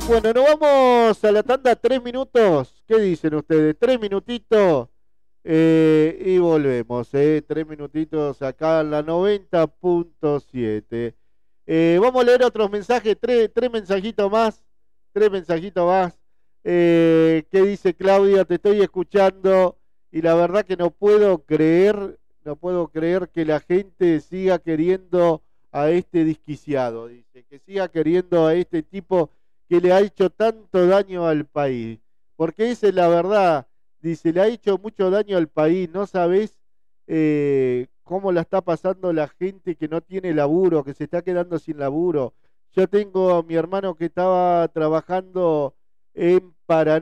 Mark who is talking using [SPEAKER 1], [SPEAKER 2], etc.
[SPEAKER 1] Bueno, nos vamos a la tanda 3 minutos. ¿Qué dicen ustedes? 3 minutitos y volvemos. 3 minutitos acá en la 90.7. Vamos a leer otros mensajes, tres mensajitos más. Tres mensajitos más. ¿Qué dice Claudia? Te estoy escuchando y la verdad que no puedo creer que la gente siga queriendo a este desquiciado, dice, que siga queriendo a este tipo que le ha hecho tanto daño al país. Porque esa es la verdad, dice, le ha hecho mucho daño al país, no sabés cómo la está pasando la gente que no tiene laburo, que se está quedando sin laburo. Yo tengo a mi hermano que estaba trabajando en Paraná